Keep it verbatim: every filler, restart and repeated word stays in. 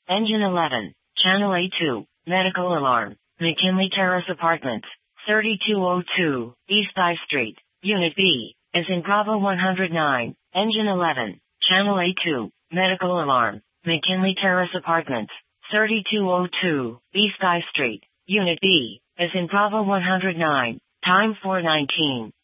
Engine eleven. Channel A two. Medical alarm. McKinley Terrace Apartments. thirty-two oh two, East I Street. Unit B, as in Bravo one hundred nine. Engine eleven. Channel A two. Medical alarm. McKinley Terrace Apartments. thirty-two oh two, East I Street. Unit B, as in Bravo one hundred nine. Time four nineteen.